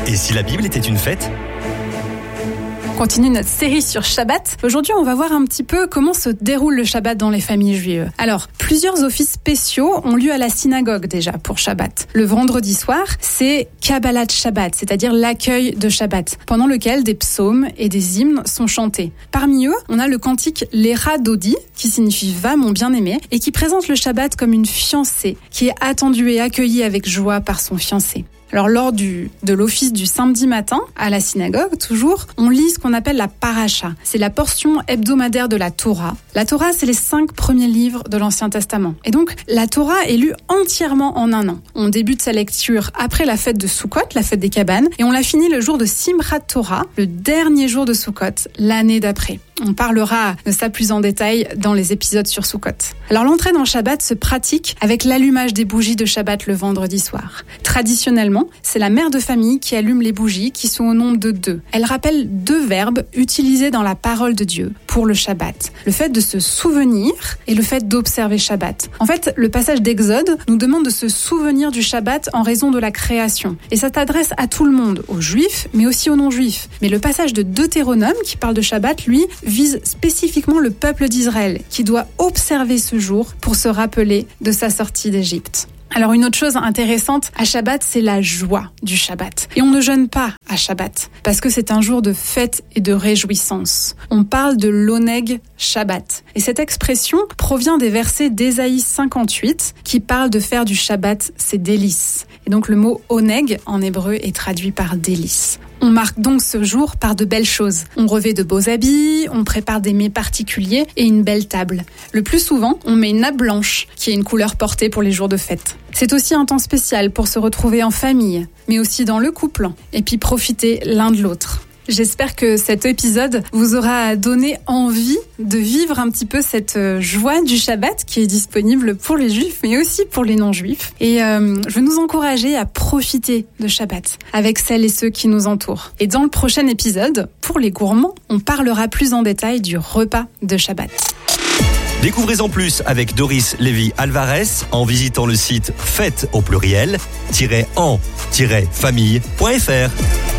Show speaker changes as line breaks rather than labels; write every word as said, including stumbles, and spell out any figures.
Et si la Bible était une fête ?
On continue notre série sur Shabbat. Aujourd'hui, on va voir un petit peu comment se déroule le Shabbat dans les familles juives. Alors, plusieurs offices spéciaux ont lieu à la synagogue déjà pour Shabbat. Le vendredi soir, c'est Kabbalat Shabbat, c'est-à-dire l'accueil de Shabbat, pendant lequel des psaumes et des hymnes sont chantés. Parmi eux, on a le cantique Lecha Dodi, qui signifie « Va mon bien-aimé » et qui présente le Shabbat comme une fiancée qui est attendue et accueillie avec joie par son fiancé. Alors, lors du, de l'office du samedi matin, à la synagogue, toujours, on lit ce qu'on appelle la paracha. C'est la portion hebdomadaire de la Torah. La Torah, c'est les cinq premiers livres de l'Ancien Testament. Et donc, la Torah est lue entièrement en un an. On débute sa lecture après la fête de Sukkot, la fête des cabanes, et on la finit le jour de Simchat Torah, le dernier jour de Sukkot, l'année d'après. On parlera de ça plus en détail dans les épisodes sur Sukkot. Alors, l'entrée dans Shabbat se pratique avec l'allumage des bougies de Shabbat le vendredi soir. Traditionnellement, c'est la mère de famille qui allume les bougies qui sont au nombre de deux. Elle rappelle deux verbes utilisés dans la parole de Dieu pour le Shabbat. Le fait de se souvenir et le fait d'observer Shabbat. En fait, le passage d'Exode nous demande de se souvenir du Shabbat en raison de la création. Et ça s'adresse à tout le monde, aux juifs, mais aussi aux non-juifs. Mais le passage de Deutéronome qui parle de Shabbat, lui, vise spécifiquement le peuple d'Israël qui doit observer ce jour pour se rappeler de sa sortie d'Égypte. Alors une autre chose intéressante à Shabbat, c'est la joie du Shabbat. Et on ne jeûne pas à Shabbat, parce que c'est un jour de fête et de réjouissance. On parle de l'oneg Shabbat. Et cette expression provient des versets d'Ésaïe cinquante-huit, qui parlent de faire du Shabbat ses délices. Et donc le mot oneg en hébreu est traduit par délices. On marque donc ce jour par de belles choses. On revêt de beaux habits, on prépare des mets particuliers et une belle table. Le plus souvent, on met une nappe blanche, qui est une couleur portée pour les jours de fête. C'est aussi un temps spécial pour se retrouver en famille, mais aussi dans le couple, et puis profiter l'un de l'autre. J'espère que cet épisode vous aura donné envie de vivre un petit peu cette joie du Shabbat qui est disponible pour les juifs, mais aussi pour les non-juifs. Et euh, je veux nous encourager à profiter de Shabbat avec celles et ceux qui nous entourent. Et dans le prochain épisode, pour les gourmands, on parlera plus en détail du repas de Shabbat.
Découvrez en plus avec Doris Lévy Alvarez en visitant le site fête au pluriel, en famille point f r.